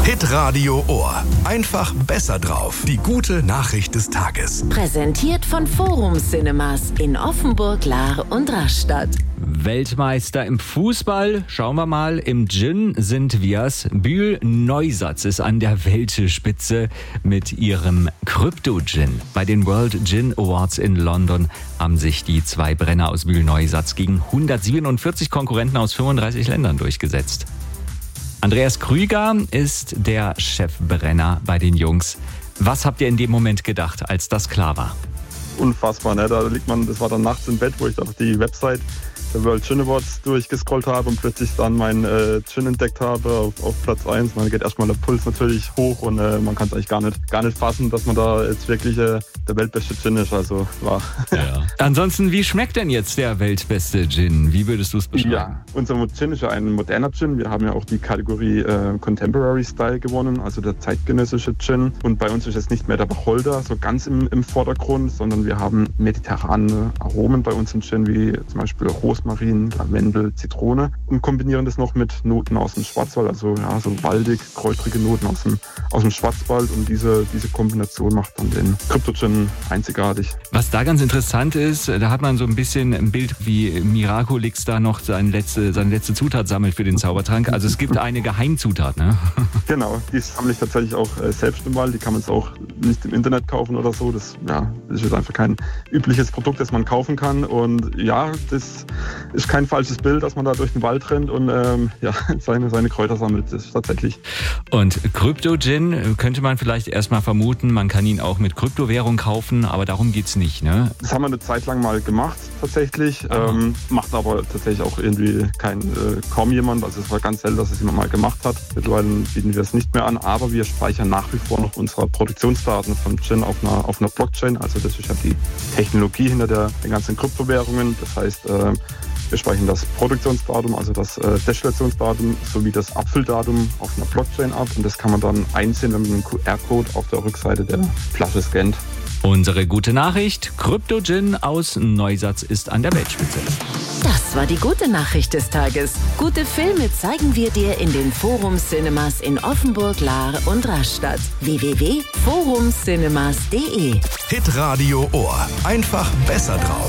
Hitradio Ohr. Einfach besser drauf. Die gute Nachricht des Tages. Präsentiert von Forum Cinemas in Offenburg, Lahr und Rastatt. Weltmeister im Fußball, schauen wir mal, im Gin sind wir's. Bühl Neusatz ist an der Weltspitze mit ihrem Krypto-Gin. Bei den World Gin Awards in London haben sich die zwei Brenner aus Bühl Neusatz gegen 147 Konkurrenten aus 35 Ländern durchgesetzt. Andreas Krüger ist der Chefbrenner bei den Jungs. Was habt ihr in dem Moment gedacht, als das klar war? Unfassbar, ne? Das war dann nachts im Bett, wo ich auf die Website der World Gin Awards durchgescrollt habe und plötzlich dann meinen Gin entdeckt habe auf Platz 1. Man geht erstmal der Puls natürlich hoch und man kann es eigentlich gar nicht fassen, dass man da jetzt wirklich der weltbeste Gin ist. Also war. Ja. Ansonsten, wie schmeckt denn jetzt der weltbeste Gin? Wie würdest du es beschreiben? Ja, unser Gin ist ja ein moderner Gin. Wir haben ja auch die Kategorie Contemporary Style gewonnen, also der zeitgenössische Gin. Und bei uns ist jetzt nicht mehr der Wacholder so ganz im Vordergrund, sondern wir haben mediterrane Aromen bei uns im Gin, wie zum Beispiel Rosmarin, Lavendel, Zitrone und kombinieren das noch mit Noten aus dem Schwarzwald, also ja, so waldig, kräutrige Noten aus dem Schwarzwald, und diese Kombination macht dann den Krypto-Gin einzigartig. Was da ganz interessant ist, da hat man so ein bisschen ein Bild, wie Miraculix da noch seine letzte Zutat sammelt für den Zaubertrank. Also es gibt eine Geheimzutat, ne? Genau, die sammle ich tatsächlich auch selbst im Wald. Die kann man jetzt auch nicht im Internet kaufen oder so. Das ist jetzt einfach kein übliches Produkt, das man kaufen kann. Und ja, das ist kein falsches Bild, dass man da durch den Wald rennt und seine Kräuter sammelt. Das ist tatsächlich. Und Krypto-Gin könnte man vielleicht erstmal vermuten, man kann ihn auch mit Kryptowährung kaufen, aber darum geht's nicht, ne? Das haben wir eine Zeit lang mal gemacht, tatsächlich. Macht aber tatsächlich auch irgendwie kaum jemand. Also es war ganz selten, dass es jemand mal gemacht hat. Mittlerweile bieten wir es nicht mehr an, aber wir speichern nach wie vor noch unsere Produktionsdaten von Gin auf einer Blockchain. Also das ist ja die Technologie hinter den ganzen Kryptowährungen. Das heißt, wir speichern das Produktionsdatum, also das Destillationsdatum sowie das Abfülldatum auf einer Blockchain ab, und das kann man dann einsehen, wenn man einen QR-Code auf der Rückseite der Flasche scannt. Unsere gute Nachricht: Krypto-Gin aus Neusatz ist an der Weltspitze. Das war die gute Nachricht des Tages. Gute Filme zeigen wir dir in den Forum Cinemas in Offenburg, Lahr und Rastatt. www.forumcinemas.de Hitradio Ohr. Einfach besser drauf.